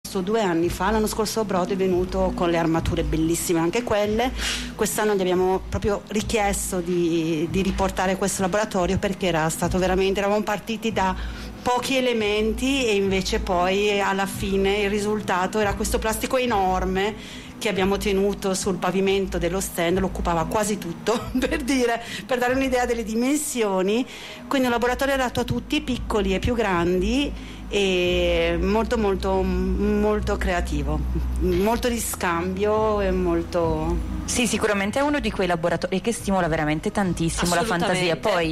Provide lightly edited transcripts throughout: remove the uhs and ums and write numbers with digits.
2 anni fa. L'anno scorso Brodo è venuto con le armature bellissime anche quelle. Quest'anno gli abbiamo proprio richiesto di riportare questo laboratorio, perché eravamo partiti da pochi elementi e invece poi alla fine il risultato era questo plastico enorme che abbiamo tenuto sul pavimento dello stand, lo occupava quasi tutto, per dare un'idea delle dimensioni. Quindi un laboratorio adatto a tutti, piccoli e più grandi, e molto molto molto creativo, molto di scambio e molto... Sì, sicuramente è uno di quei laboratori che stimola veramente tantissimo la fantasia. Poi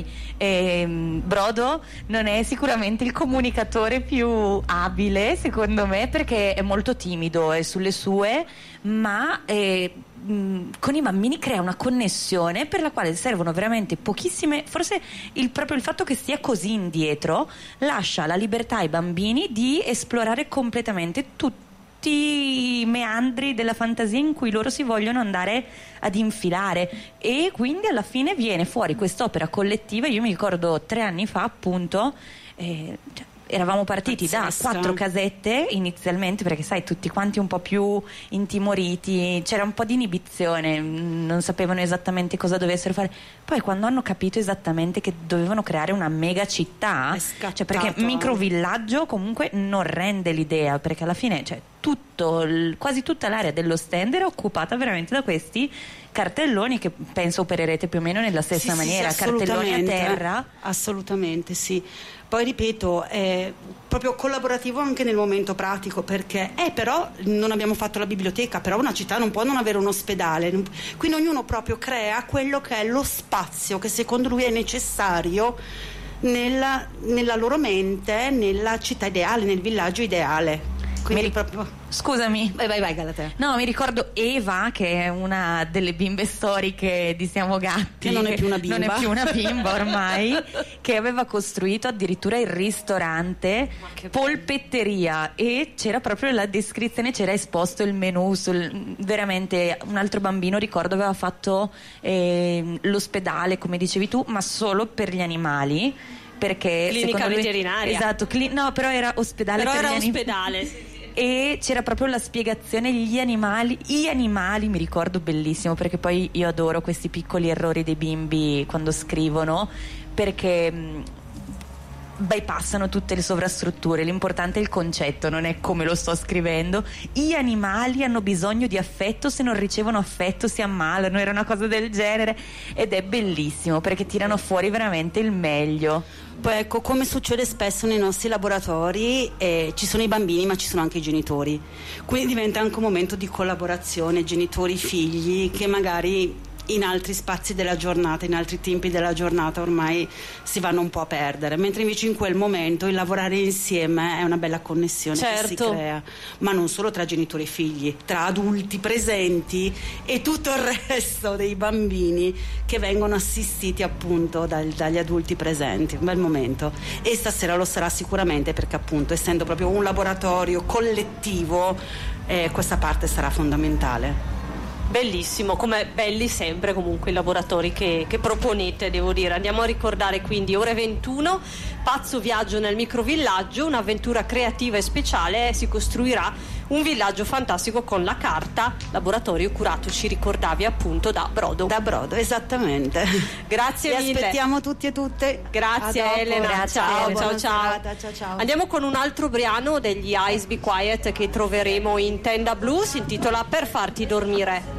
Brodo non è sicuramente il comunicatore più abile, secondo me, perché è molto timido e sulle sue, ma con i bambini crea una connessione per la quale servono veramente pochissime. Forse proprio il fatto che stia così indietro lascia la libertà ai bambini di esplorare completamente tutti i meandri della fantasia in cui loro si vogliono andare ad infilare, e quindi alla fine viene fuori quest'opera collettiva. Io mi ricordo 3 anni fa, appunto, eravamo partiti da 4 casette inizialmente, perché sai, tutti quanti un po' più intimoriti, c'era un po' di inibizione, non sapevano esattamente cosa dovessero fare. Poi quando hanno capito esattamente che dovevano creare una mega città, cioè, perché microvillaggio comunque non rende l'idea, perché alla fine, cioè, quasi tutta l'area dello stand era occupata veramente da questi cartelloni, che penso opererete più o meno nella stessa maniera, cartelloni a terra. Assolutamente sì. Poi ripeto, è proprio collaborativo anche nel momento pratico, perché però non abbiamo fatto la biblioteca, però una città non può non avere un ospedale, quindi ognuno proprio crea quello che è lo spazio che secondo lui è necessario nella loro mente, nella città ideale, nel villaggio ideale. Scusami. Vai Galatea. No, mi ricordo Eva, che è una delle bimbe storiche di Siamo Gatti, che non è più una bimba ormai, che aveva costruito addirittura il ristorante polpetteria, e c'era proprio la descrizione, c'era esposto il menù veramente. Un altro bambino, ricordo, aveva fatto l'ospedale, come dicevi tu, ma solo per gli animali, perché clinica veterinaria. Esatto, no, però era ospedale per gli ospedale. E c'era proprio la spiegazione, i animali, mi ricordo, bellissimo, perché poi io adoro questi piccoli errori dei bimbi quando scrivono, perché bypassano tutte le sovrastrutture. L'importante è il concetto, non è come lo sto scrivendo. Gli animali hanno bisogno di affetto, se non ricevono affetto si ammalano, era una cosa del genere, ed è bellissimo perché tirano fuori veramente il meglio. Poi ecco, come succede spesso nei nostri laboratori, ci sono i bambini ma ci sono anche i genitori, quindi diventa anche un momento di collaborazione genitori-figli, che magari in altri spazi della giornata, in altri tempi della giornata ormai si vanno un po' a perdere, mentre invece in quel momento il lavorare insieme è una bella connessione che si crea, ma non solo tra genitori e figli, tra adulti presenti e tutto il resto dei bambini che vengono assistiti appunto dagli adulti presenti. Un bel momento, e stasera lo sarà sicuramente, perché appunto essendo proprio un laboratorio collettivo, questa parte sarà fondamentale. Bellissimo, come belli sempre comunque i laboratori che proponete, devo dire. Andiamo a ricordare quindi ore 21, Pazzo viaggio nel microvillaggio, un'avventura creativa e speciale. Si costruirà un villaggio fantastico con la carta, laboratorio curato, ci ricordavi, appunto da Brodo. Da Brodo, esattamente. Grazie mille. Vi aspettiamo tutti e tutte. Grazie Elena. Grazie. Ciao. Andiamo con un altro brano degli Eyes Be Quiet che troveremo in Tenda Blu, si intitola Per farti dormire.